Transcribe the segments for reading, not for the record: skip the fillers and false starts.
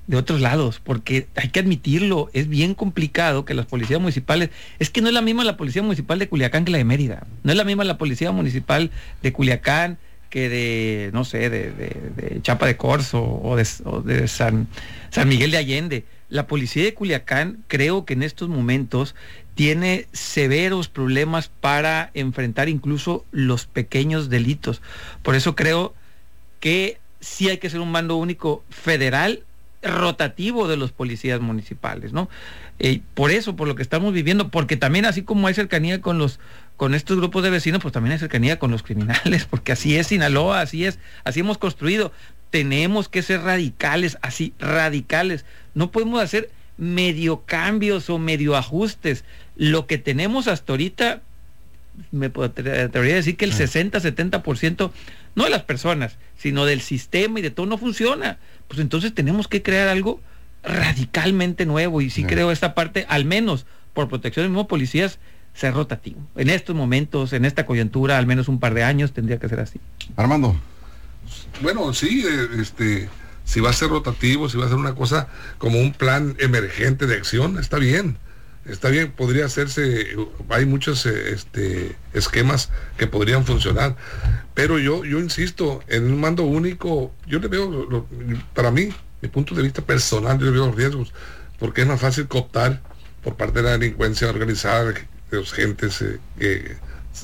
de otros lados, porque hay que admitirlo, es bien complicado que las policías municipales, es que no es la misma la policía municipal de Culiacán que la de Mérida, no es la misma la policía municipal de Culiacán que de, no sé, de Chapa de Corzo o de San Miguel de Allende. La policía de Culiacán, creo que en estos momentos tiene severos problemas para enfrentar incluso los pequeños delitos. Por eso creo que sí hay que ser un mando único federal rotativo de los policías municipales, ¿no? Por eso, por lo que estamos viviendo, porque también así como hay cercanía con estos grupos de vecinos, pues también hay cercanía con los criminales, porque así es Sinaloa, así hemos construido. Tenemos que ser radicales, así, radicales. No podemos hacer medio cambios o medio ajustes. Lo que tenemos hasta ahorita, me atrevería a decir que el 60-70%, no de las personas, sino del sistema y de todo no funciona. Pues entonces tenemos que crear algo radicalmente nuevo, y sí creo esta parte, al menos por protección de los mismos policías, ser rotativo. En estos momentos, en esta coyuntura, al menos un par de años tendría que ser así. Armando. Bueno, sí, si va a ser rotativo, si va a ser una cosa como un plan emergente de acción, está bien, podría hacerse, hay muchos esquemas que podrían funcionar, pero yo insisto, en un mando único, yo le veo, para mí, mi punto de vista personal, yo le veo los riesgos, porque es más fácil cooptar por parte de la delincuencia organizada, de los gentes que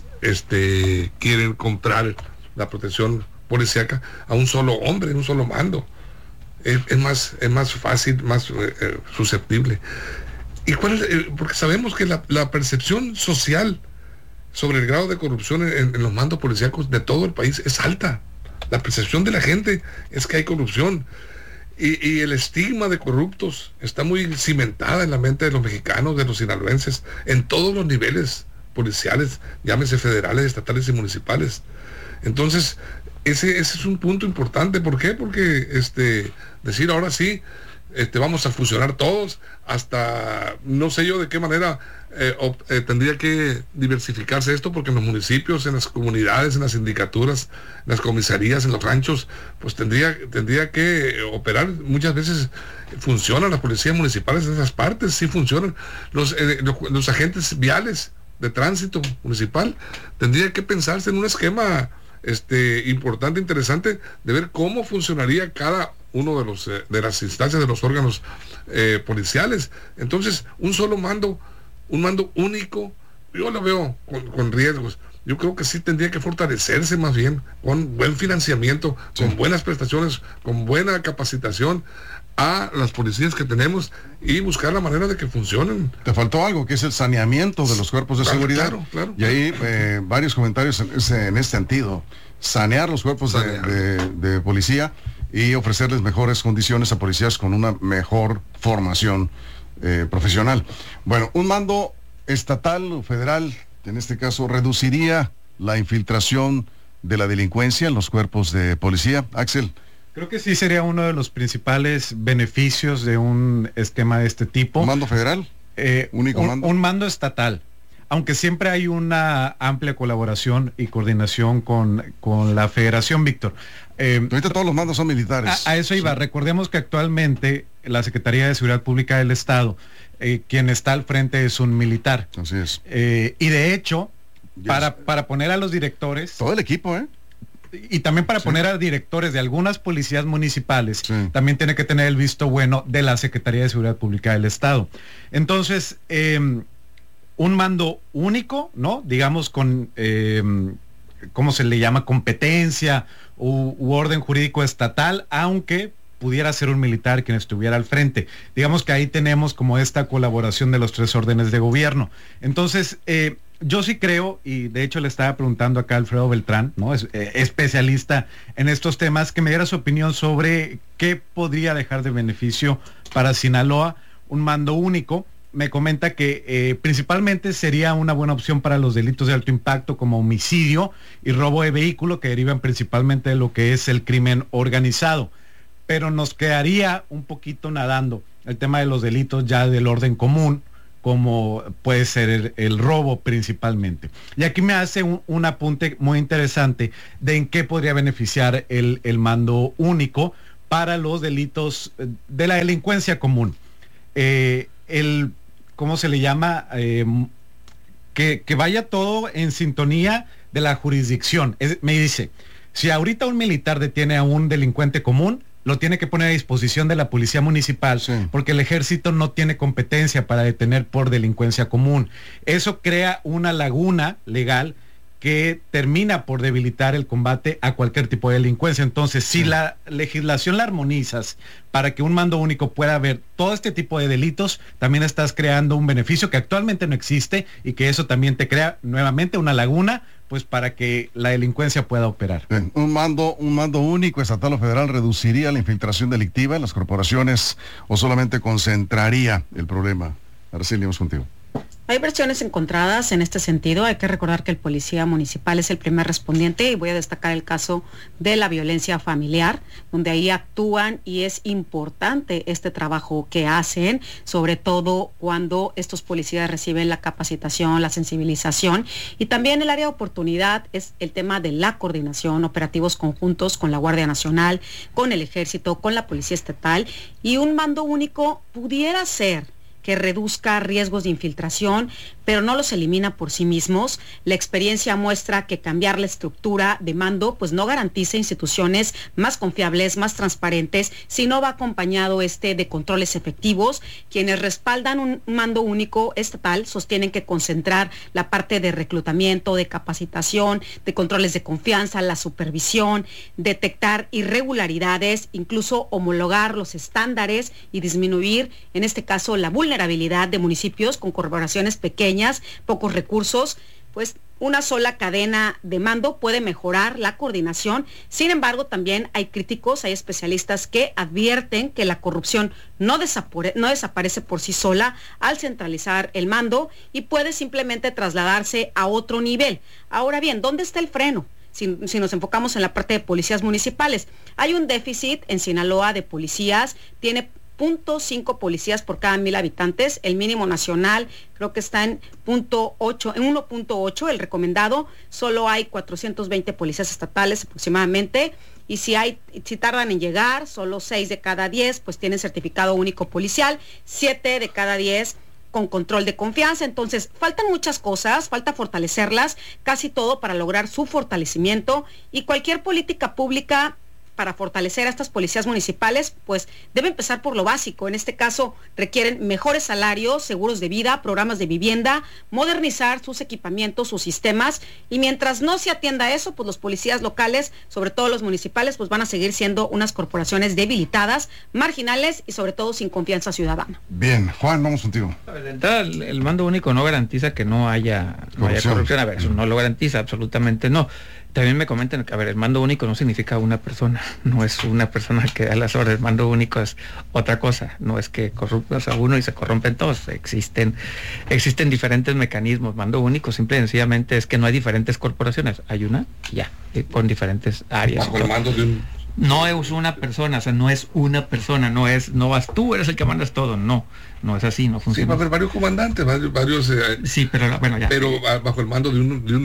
quieren comprar la protección policíaca a un solo hombre, un solo mando. Es más fácil, más susceptible. ¿Y porque sabemos que la percepción social sobre el grado de corrupción en los mandos policíacos de todo el país es alta. La percepción de la gente es que hay corrupción. Y el estigma de corruptos está muy cimentada en la mente de los mexicanos, de los sinaloenses, en todos los niveles policiales, llámese federales, estatales y municipales. Entonces, ese es un punto importante. ¿Por qué? Porque decir ahora sí, vamos a fusionar todos, hasta no sé yo de qué manera tendría que diversificarse esto, porque en los municipios, en las comunidades, en las sindicaturas, en las comisarías, en los ranchos, pues tendría que operar. Muchas veces funcionan las policías municipales en esas partes, sí funcionan. Los agentes viales de tránsito municipal, tendría que pensarse en un esquema importante, interesante, de ver cómo funcionaría cada uno de las instancias, de los órganos policiales. Entonces, un mando único, yo lo veo con riesgos. Yo creo que sí tendría que fortalecerse más bien, con buen financiamiento, con buenas prestaciones, con buena capacitación a las policías que tenemos, y buscar la manera de que funcionen. Te faltó algo, que es el saneamiento de los cuerpos de seguridad. Claro. Y ahí varios comentarios en este sentido. Sanear los cuerpos de policía y ofrecerles mejores condiciones a policías con una mejor formación profesional. Bueno, un mando estatal o federal, en este caso, reduciría la infiltración de la delincuencia en los cuerpos de policía. Axel. Creo que sí sería uno de los principales beneficios de un esquema de este tipo. ¿Un mando federal? ¿Único mando? Un mando estatal. Aunque siempre hay una amplia colaboración y coordinación con la federación, Víctor. Ahorita todos los mandos son militares. A eso iba. Sí. Recordemos que actualmente la Secretaría de Seguridad Pública del Estado, quien está al frente es un militar. Así es. Y de hecho, para poner a los directores... Todo el equipo, Y también para poner a directores de algunas policías municipales, también tiene que tener el visto bueno de la Secretaría de Seguridad Pública del Estado. Entonces, un mando único, ¿no? Digamos con, ¿cómo se le llama? Competencia u orden jurídico estatal, aunque pudiera ser un militar quien estuviera al frente. Digamos que ahí tenemos como esta colaboración de los tres órdenes de gobierno. Entonces, yo sí creo, y de hecho le estaba preguntando acá a Alfredo Beltrán, ¿no? Es especialista en estos temas, que me diera su opinión sobre qué podría dejar de beneficio para Sinaloa un mando único. Me comenta que principalmente sería una buena opción para los delitos de alto impacto como homicidio y robo de vehículo, que derivan principalmente de lo que es el crimen organizado. Pero nos quedaría un poquito nadando el tema de los delitos ya del orden común, como puede ser el robo principalmente. Y aquí me hace un apunte muy interesante de en qué podría beneficiar el mando único, para los delitos de la delincuencia común. ¿Cómo se le llama? Que vaya todo en sintonía de la jurisdicción. Me dice, si ahorita un militar detiene a un delincuente común, lo tiene que poner a disposición de la policía municipal, sí, porque el ejército no tiene competencia para detener por delincuencia común. Eso crea una laguna legal que termina por debilitar el combate a cualquier tipo de delincuencia. Entonces, si la legislación la armonizas para que un mando único pueda ver todo este tipo de delitos, también estás creando un beneficio que actualmente no existe, y que eso también te crea nuevamente una laguna, pues para que la delincuencia pueda operar. Bien, un mando único estatal o federal reduciría la infiltración delictiva en las corporaciones, o solamente concentraría el problema. Araceli, vamos contigo. Hay versiones encontradas en este sentido. Hay que recordar que el policía municipal es el primer respondiente, y voy a destacar el caso de la violencia familiar, donde ahí actúan, y es importante este trabajo que hacen, sobre todo cuando estos policías reciben la capacitación, la sensibilización, y también el área de oportunidad es el tema de la coordinación, operativos conjuntos con la Guardia Nacional, con el Ejército, con la Policía Estatal, y un mando único pudiera ser que reduzca riesgos de infiltración, pero no los elimina por sí mismos. La experiencia muestra que cambiar la estructura de mando pues no garantiza instituciones más confiables, más transparentes, si no va acompañado de controles efectivos. Quienes respaldan un mando único estatal sostienen que concentrar la parte de reclutamiento, de capacitación, de controles de confianza, la supervisión, detectar irregularidades, incluso homologar los estándares y disminuir, en este caso, la vulnerabilidad de municipios con corporaciones pequeñas, pocos recursos, pues una sola cadena de mando puede mejorar la coordinación. Sin embargo, también hay críticos, hay especialistas que advierten que la corrupción no desaparece por sí sola al centralizar el mando, y puede simplemente trasladarse a otro nivel. Ahora bien, ¿dónde está el freno? Si nos enfocamos en la parte de policías municipales, hay un déficit en Sinaloa de policías, tiene 0.5 policías por cada 1,000 habitantes, el mínimo nacional creo que está en 1.8, el recomendado, solo hay 420 policías estatales aproximadamente, y si tardan en llegar, solo 6 de cada 10 pues tienen certificado único policial, 7 de cada 10 con control de confianza. Entonces, faltan muchas cosas, falta fortalecerlas, casi todo para lograr su fortalecimiento, y cualquier política pública para fortalecer a estas policías municipales, pues debe empezar por lo básico. En este caso, requieren mejores salarios, seguros de vida, programas de vivienda, modernizar sus equipamientos, sus sistemas, y mientras no se atienda eso, pues los policías locales, sobre todo los municipales, pues van a seguir siendo unas corporaciones debilitadas, marginales y sobre todo sin confianza ciudadana. Bien, Juan, vamos contigo. De entrada, el mando único no garantiza que no haya corrupción. A ver, eso no lo garantiza, absolutamente no. También me comentan que, a ver, el mando único no significa una persona, no es una persona que da las órdenes. El mando único es otra cosa, no es que corruptas a uno y se corrompen todos. Existen diferentes mecanismos. Mando único simple y sencillamente es que no hay diferentes corporaciones, hay una ya, con diferentes áreas. Bajo el mando de un... No es una persona, o sea, no es una persona, no vas tú, eres el que mandas todo, no es así, no funciona. Sí, va a haber varios comandantes, varios sí, pero bueno, ya. Pero bajo el mando de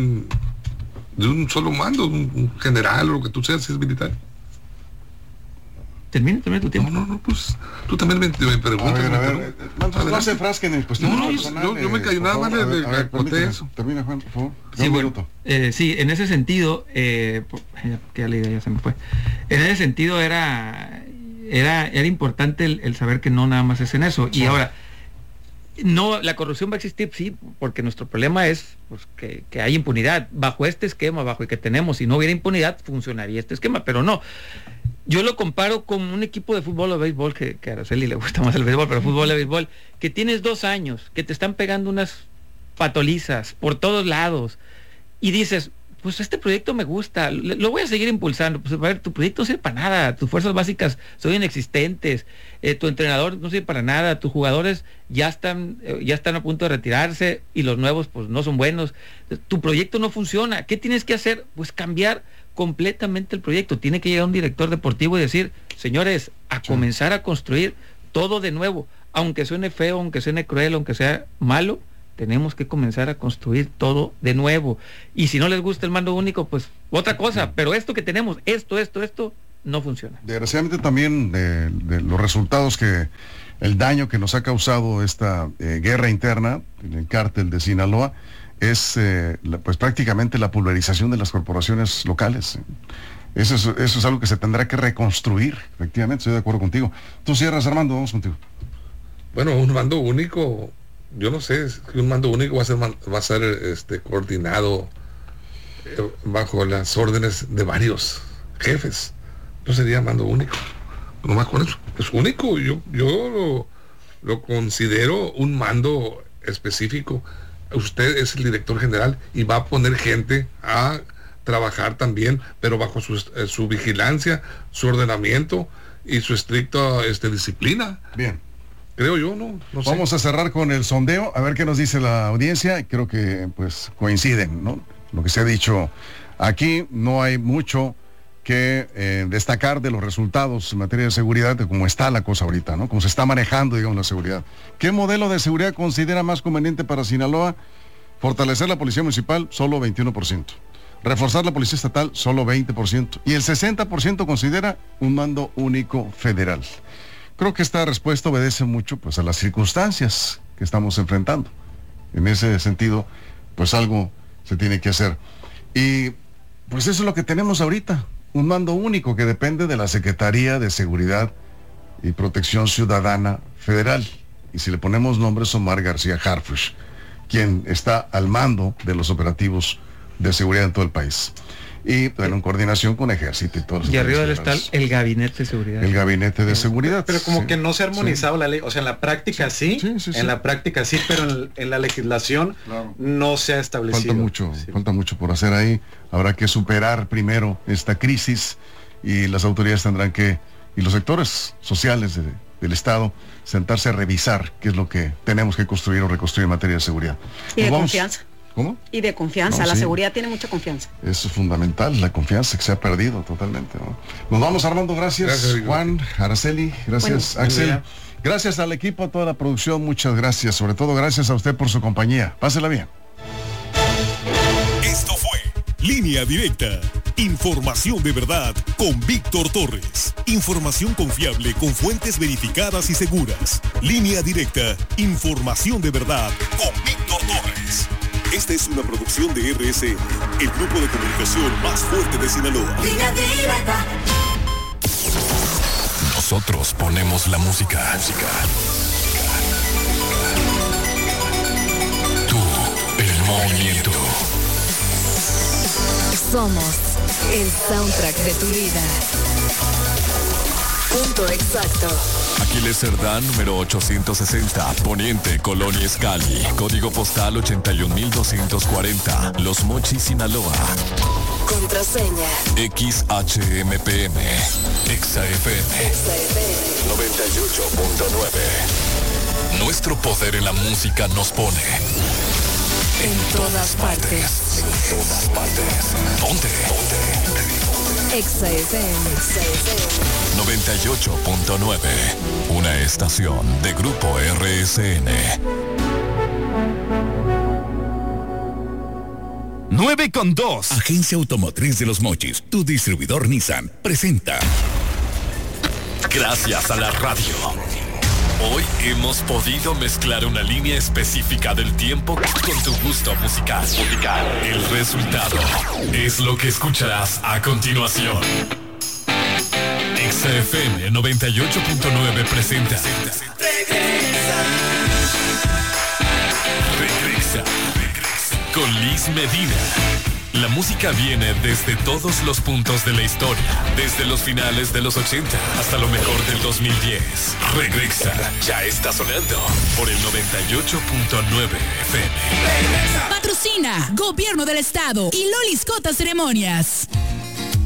un solo mando, un general o lo que tú seas, si es militar. Termina tu tiempo. No, pues tú también me preguntas. A ver, no se frasquen en cuestiones personales. Yo me cayó nada más de eso. Termina, Juan, por favor. Sí, bueno, sí, en ese sentido, que ya la idea ya se me fue. En ese sentido era importante el saber que no nada más es en eso. Sí. Y ahora, no, la corrupción va a existir, sí, porque nuestro problema es pues, que hay impunidad. Bajo este esquema, bajo el que tenemos, si no hubiera impunidad, funcionaría este esquema, pero no. Yo lo comparo con un equipo de fútbol o béisbol, que a Araceli le gusta más el béisbol, pero fútbol o béisbol, que tienes 2 años, que te están pegando unas patolizas por todos lados, y dices, pues este proyecto me gusta, lo voy a seguir impulsando. Pues a ver, tu proyecto no sirve para nada, tus fuerzas básicas son inexistentes, tu entrenador no sirve para nada, tus jugadores ya están a punto de retirarse y los nuevos pues no son buenos, tu proyecto no funciona. ¿Qué tienes que hacer? Pues cambiar completamente el proyecto. Tiene que llegar un director deportivo y decir, señores, a comenzar a construir todo de nuevo, aunque suene feo, aunque suene cruel, aunque sea malo, tenemos que comenzar a construir todo de nuevo. Y si no les gusta el mando único, pues otra cosa, pero esto que tenemos, esto, no funciona. Desgraciadamente también de los resultados el daño que nos ha causado esta guerra interna en el cártel de Sinaloa es pues prácticamente la pulverización de las corporaciones locales. Eso es algo que se tendrá que reconstruir, efectivamente, estoy de acuerdo contigo. Tú cierras, Armando, vamos contigo. Bueno, un mando único, yo no sé, si un mando único va a ser coordinado bajo las órdenes de varios jefes. No sería mando único. Nomás con eso. Es único. Yo lo considero un mando específico. Usted es el director general y va a poner gente a trabajar también, pero bajo su vigilancia, su ordenamiento y su estricta disciplina. Bien. Creo yo, no sé. Vamos a cerrar con el sondeo, a ver qué nos dice la audiencia. Creo que pues coinciden, ¿no? Lo que se ha dicho aquí, no hay mucho que destacar de los resultados en materia de seguridad, de cómo está la cosa ahorita, ¿no? Cómo se está manejando, digamos, la seguridad. ¿Qué modelo de seguridad considera más conveniente para Sinaloa? Fortalecer la policía municipal, solo 21%. Reforzar la policía estatal, solo 20%. Y el 60% considera un mando único federal. Creo que esta respuesta obedece mucho pues a las circunstancias que estamos enfrentando. En ese sentido, pues algo se tiene que hacer. Y pues eso es lo que tenemos ahorita, un mando único que depende de la Secretaría de Seguridad y Protección Ciudadana Federal. Y si le ponemos nombres, Omar García Harfuch, quien está al mando de los operativos de seguridad en todo el país. Y bueno, en coordinación con Ejército y todos los. Y arriba está el Gabinete de Seguridad. El Gabinete de Seguridad. Pero como que no se ha armonizado la ley. O sea, en la práctica sí. En la práctica sí, pero en la legislación no se ha establecido. Falta mucho por hacer ahí. Habrá que superar primero esta crisis y las autoridades tendrán que, y los sectores sociales del Estado, sentarse a revisar qué es lo que tenemos que construir o reconstruir en materia de seguridad. Y de confianza. ¿Cómo? Y de confianza, la seguridad tiene mucha confianza. Eso es fundamental, la confianza que se ha perdido totalmente, ¿no? Nos vamos, Armando, gracias Juan, Araceli, gracias Axel, gracias al equipo, a toda la producción, muchas gracias, sobre todo gracias a usted por su compañía, pásela bien. Esto fue Línea Directa, información de verdad con Víctor Torres, información confiable con fuentes verificadas y seguras. Línea Directa, información de verdad con Víctor Torres. Esta es una producción de RSN, el grupo de comunicación más fuerte de Sinaloa. Nosotros ponemos la música. Tú, el movimiento. Somos el soundtrack de tu vida. Punto exacto. Aquiles Cerdán, número 860, Poniente, Colonia Escali, código postal 81240, Los Mochis, Sinaloa. Contraseña XHMPM, XFM 98.9. Nuestro poder en la música nos pone en todas partes. En todas partes. ¿Dónde? XFM 98.9. Una estación de Grupo RSN. 9:2. Agencia Automotriz de Los Mochis, tu distribuidor Nissan, presenta. Gracias a la radio. Hoy hemos podido mezclar una línea específica del tiempo con tu gusto musical. El resultado es lo que escucharás a continuación. XFM 98.9 presenta. Regresa. Con Liz Medina. La música viene desde todos los puntos de la historia, desde los finales de los 80 hasta lo mejor del 2010. Regresa, ya está sonando por el 98.9 FM. Patrocina Gobierno del Estado y Lolis Cota Ceremonias.